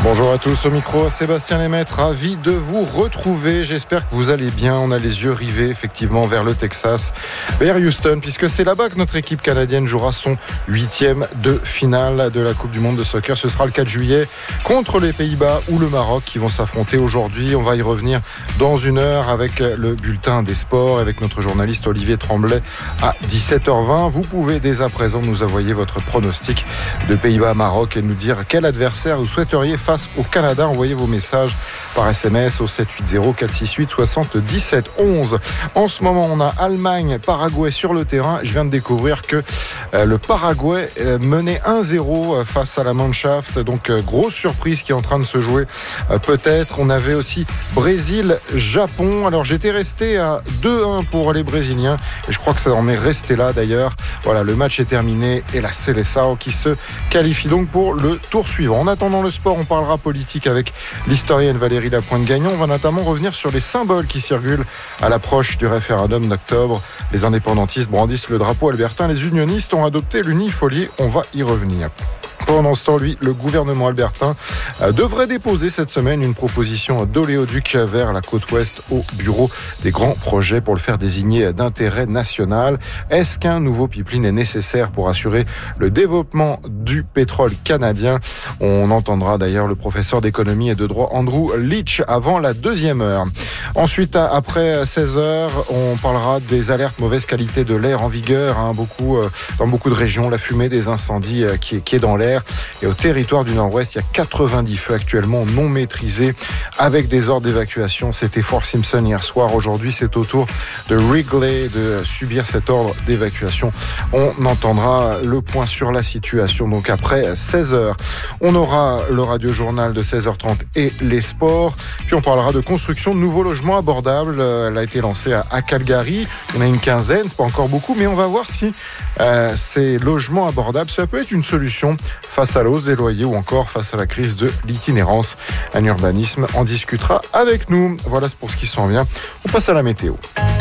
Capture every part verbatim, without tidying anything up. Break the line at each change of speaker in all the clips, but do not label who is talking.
Bonjour à tous, au micro Sébastien Lemaitre, ravi de vous retrouver. J'espère que vous allez bien. On a les yeux rivés effectivement vers le Texas, vers Houston, puisque c'est là-bas que notre équipe canadienne jouera son huitième de finale de la Coupe du Monde de soccer. Ce sera le quatre juillet contre les Pays-Bas ou le Maroc qui vont s'affronter aujourd'hui. On va y revenir dans une heure avec le bulletin des sports, avec notre journaliste Olivier Tremblay à dix-sept heures vingt. Vous pouvez dès à présent nous envoyer votre pronostic de Pays-Bas-Maroc et nous dire quel adversaire vous souhaiteriez face au Canada. Envoyez vos messages par S M S au sept huit zéro quatre six huit soixante-dix-sept onze. En ce moment, on a Allemagne, Paraguay sur le terrain. Je viens de découvrir que euh, le Paraguay euh, menait un zéro euh, face à la Mannschaft. Donc, euh, grosse surprise qui est en train de se jouer. Euh, peut-être. On avait aussi Brésil-Japon. Alors, j'étais resté à deux un pour les Brésiliens. Et je crois que ça en est resté là d'ailleurs. Voilà, le match est terminé et la Seleção qui se qualifie donc pour le tour suivant. En attendant le sport, on parlera politique avec l'historienne Valérie Lapointe-Gagnon. On va notamment revenir sur les symboles qui circulent à l'approche du référendum d'octobre. Les indépendantistes brandissent le drapeau albertain. Les unionistes ont adopté l'unifolie. On va y revenir. Pendant ce temps, lui, le gouvernement albertain devrait déposer cette semaine une proposition d'oléoduc vers la côte ouest au bureau des grands projets pour le faire désigner d'intérêt national. Est-ce qu'un nouveau pipeline est nécessaire pour assurer le développement du pétrole canadien? On entendra d'ailleurs le professeur d'économie et de droit Andrew Leach avant la deuxième heure. Ensuite, après seize heures, on parlera des alertes mauvaise qualité de l'air en vigueur. Hein, beaucoup, dans beaucoup de régions, la fumée des incendies qui est, qui est dans l'air. Et au territoire du Nord-Ouest, il y a quatre-vingt-dix feux actuellement non maîtrisés avec des ordres d'évacuation. C'était Fort Simpson hier soir. Aujourd'hui, c'est au tour de Wrigley de subir cet ordre d'évacuation. On entendra le point sur la situation. Donc après seize heures, on aura le radio-journal de seize heures trente et les sports. Puis on parlera de construction de nouveaux logements abordables. Elle a été lancée à Calgary. Il y en a une quinzaine, c'est pas encore beaucoup, mais on va voir si euh, ces logements abordables, ça peut être une solution face à la hausse des loyers ou encore face à la crise de l'itinérance. Un urbanisme en discutera avec nous. Voilà pour ce qui s'en vient. On passe à la météo.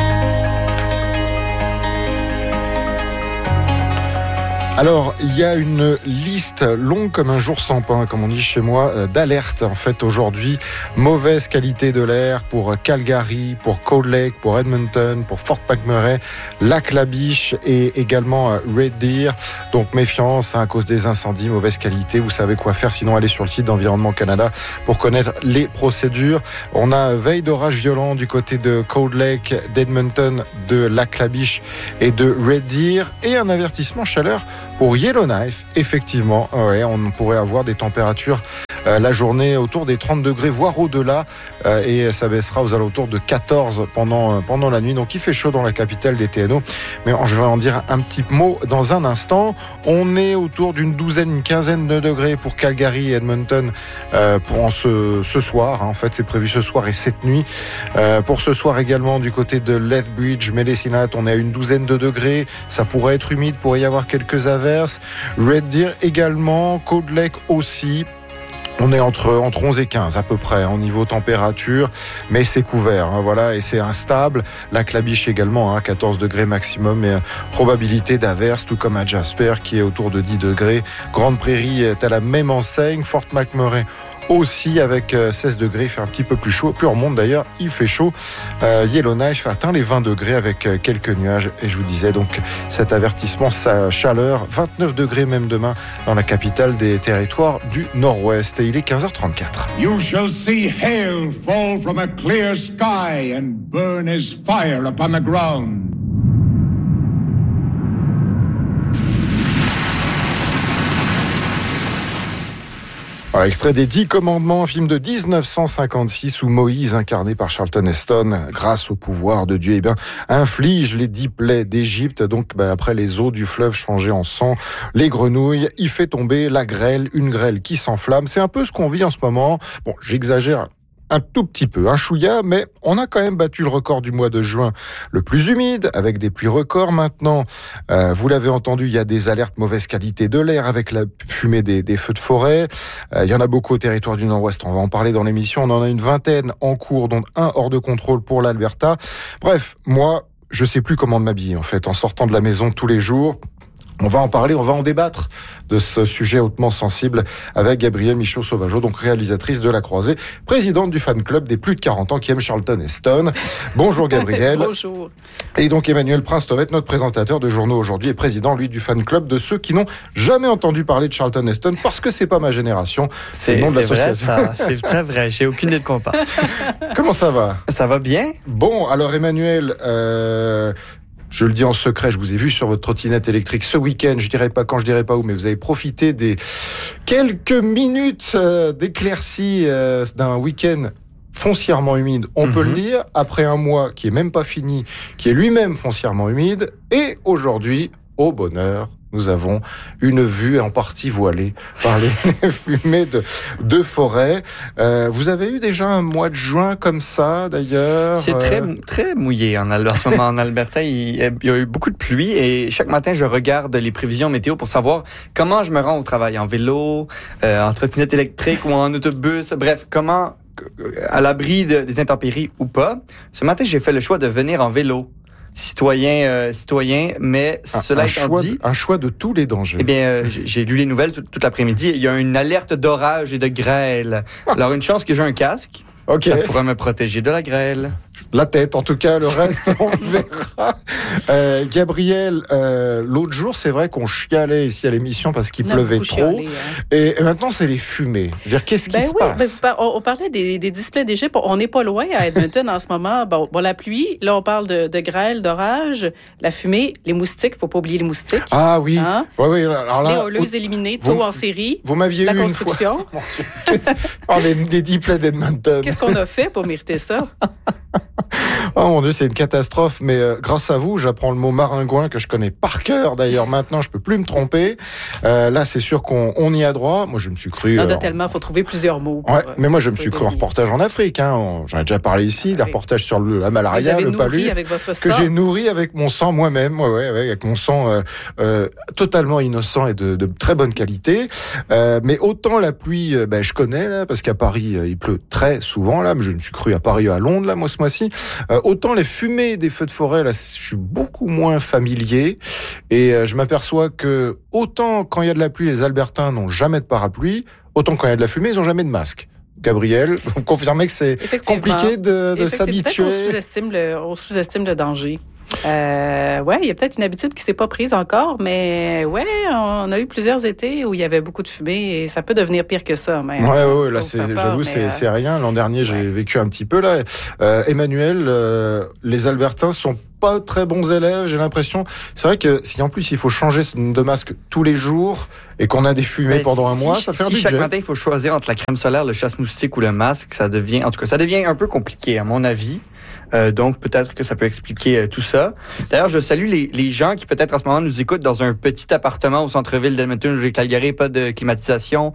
Alors, il y a une liste longue comme un jour sans pain, comme on dit chez moi, d'alertes. En fait, aujourd'hui, mauvaise qualité de l'air pour Calgary, pour Cold Lake, pour Edmonton, pour Fort McMurray, Lac-la-Biche et également Red Deer. Donc, méfiance hein, à cause des incendies, mauvaise qualité. Vous savez quoi faire, sinon allez sur le site d'Environnement Canada pour connaître les procédures. On a veille d'orage violent du côté de Cold Lake, d'Edmonton, de Lac-la-Biche et de Red Deer et un avertissement chaleur pour Yellowknife, effectivement, ouais, on pourrait avoir des températures euh, la journée autour des trente degrés, voire au-delà, euh, et ça baissera aux alentours de quatorze pendant, euh, pendant la nuit. Donc il fait chaud dans la capitale des T N O, mais je vais en dire un petit mot dans un instant. On est autour d'une douzaine, une quinzaine de degrés pour Calgary et Edmonton euh, pour ce, ce soir. Hein. En fait, c'est prévu ce soir et cette nuit. Euh, pour ce soir également, du côté de Lethbridge, Medicine Hat, on est à une douzaine de degrés. Ça pourrait être humide, pourrait y avoir quelques averses. Red Deer également, Cold Lake aussi. On est entre, entre onze et quinze à peu près au niveau température, mais c'est couvert, hein, voilà, et c'est instable. Lac-la-Biche également, hein, quatorze degrés maximum, et euh, probabilité d'averse, tout comme à Jasper qui est autour de dix degrés. Grande Prairie est à la même enseigne, Fort McMurray aussi avec seize degrés, il fait un petit peu plus chaud. Plus on remonte d'ailleurs, il fait chaud. Euh, Yellowknife atteint les vingt degrés avec quelques nuages. Et je vous disais donc cet avertissement, sa chaleur, vingt-neuf degrés même demain dans la capitale des territoires du Nord-Ouest. Et il est quinze heures trente-quatre.
You shall see hail fall from a clear sky and burn as fire upon the ground.
Voilà, extrait des Dix Commandements, un film de dix-neuf cent cinquante-six où Moïse, incarné par Charlton Heston, grâce au pouvoir de Dieu, eh bien, inflige les dix plaies d'Égypte. Donc, bah, après les eaux du fleuve changées en sang, les grenouilles, il fait tomber la grêle, une grêle qui s'enflamme. C'est un peu ce qu'on vit en ce moment. Bon, j'exagère un tout petit peu, un chouïa, mais on a quand même battu le record du mois de juin le plus humide, avec des pluies records maintenant. Euh, vous l'avez entendu, il y a des alertes mauvaise qualité de l'air avec la fumée des, des feux de forêt. Euh, il y en a beaucoup au territoire du Nord-Ouest, on va en parler dans l'émission. On en a une vingtaine en cours, dont un hors de contrôle pour l'Alberta. Bref, moi, je sais plus comment m'habiller en fait, en sortant de la maison tous les jours. On va en parler, on va en débattre de ce sujet hautement sensible avec Gabrielle Michaud-Sauvageau, donc réalisatrice de La Croisée, présidente du fan club des plus de quarante ans qui aiment Charlton Heston. Bonjour Gabrielle.
Bonjour.
Et donc Emmanuel Prince-Tovet, notre présentateur de journaux aujourd'hui, est président, lui, du fan club de ceux qui n'ont jamais entendu parler de Charlton Heston parce que c'est pas ma génération. C'est, c'est le nom de l'association.
Vrai, ça. C'est très vrai, j'ai aucune idée de quoi on parle.
Comment ça va?
Ça va bien.
Bon, alors Emmanuel... Euh... Je le dis en secret, je vous ai vu sur votre trottinette électrique ce week-end, je dirais pas quand, je dirais pas où, mais vous avez profité des quelques minutes euh, d'éclaircie euh, d'un week-end foncièrement humide, on mm-hmm. peut le dire, après un mois qui est même pas fini, qui est lui-même foncièrement humide, et aujourd'hui, au bonheur, nous avons une vue en partie voilée par les fumées de, de forêt. Euh, vous avez eu déjà un mois de juin comme ça, d'ailleurs?
C'est très, très mouillé en, en ce moment en Alberta. Il, il y a eu beaucoup de pluie et chaque matin, je regarde les prévisions météo pour savoir comment je me rends au travail, en vélo, euh, en trottinette électrique ou en autobus. Bref, comment, à l'abri de, des intempéries ou pas. Ce matin, j'ai fait le choix de venir en vélo. Citoyen, euh, citoyen, mais
un,
cela
un
étant
choix
dit...
De, un choix de tous les dangers.
Eh bien, euh, j'ai lu les nouvelles tout, toute l'après-midi. Il y a une alerte d'orage et de grêle. Alors, une chance que j'ai un casque.
Okay.
Ça pourra me protéger de la grêle.
La tête, en tout cas, le reste, on verra. Euh, Gabrielle, euh, l'autre jour, c'est vrai qu'on chialait ici à l'émission parce qu'il pleuvait trop. Chialé, hein. et, et maintenant, c'est les fumées. Dire, qu'est-ce
ben
qui se
oui,
passe?
Ben, on, on parlait des, des displays d'Égypte. On n'est pas loin à Edmonton en ce moment. Bon, bon, la pluie, là, on parle de, de grêle, d'orage, la fumée, les moustiques. Faut pas oublier les moustiques.
Ah oui. Hein? Oui, oui. Alors là,
les holeuses éliminées, tôt en série.
Vous m'aviez
la
eu
construction.
Une fois. oh, les, des displays d'Edmonton.
Qu'est-ce qu'on a fait pour mériter ça?
Oh mon Dieu, c'est une catastrophe, mais euh, grâce à vous, j'apprends le mot maringouin que je connais par cœur. D'ailleurs, maintenant, je peux plus me tromper. Euh, là, c'est sûr qu'on on y a droit. Moi, je me suis cru...
Non,
euh,
tellement, faut trouver plusieurs mots.
Ouais, mais moi, je me suis cru en reportage en Afrique. Hein. J'en ai déjà parlé ici, des oui. reportages sur le, la malaria, le palu,
avec votre sang.
que j'ai nourri avec mon sang moi-même, ouais, ouais, ouais, avec mon sang euh, euh, totalement innocent et de, de très bonne qualité. Euh, mais autant la pluie, euh, ben, je connais là, parce qu'à Paris, euh, il pleut très souvent là. Mais je me suis cru à Paris, à Londres là, moi ce mois-ci. Euh, autant les fumées des feux de forêt, là, je suis beaucoup moins familier et euh, je m'aperçois que autant quand il y a de la pluie, les Albertains n'ont jamais de parapluie, autant quand il y a de la fumée, ils n'ont jamais de masque. Gabrielle, vous confirmez que c'est compliqué de, de s'habituer?
Peut-être qu'on sous-estime le, on sous-estime le danger. Euh, ouais, il y a peut-être une habitude qui s'est pas prise encore, mais ouais, on a eu plusieurs étés où il y avait beaucoup de fumée et ça peut devenir pire que ça. Mais,
ouais, ouais, ouais là, c'est, j'avoue, c'est, euh... c'est rien. L'an dernier, ouais. j'ai vécu un petit peu là. Euh, Emmanuel, euh, les Albertains sont pas très bons élèves, j'ai l'impression. C'est vrai que si en plus il faut changer de masque tous les jours et qu'on a des fumées ben, pendant si, un mois,
si,
ça fait
si
un budget.
Chaque matin il faut choisir entre la crème solaire, le chasse-moustique ou le masque, ça devient, en tout cas, ça devient un peu compliqué à mon avis. Euh, donc, peut-être que ça peut expliquer euh, tout ça. D'ailleurs, je salue les, les gens qui, peut-être, en ce moment, nous écoutent dans un petit appartement au centre-ville d'Edmonton, où Calgary, pas de climatisation,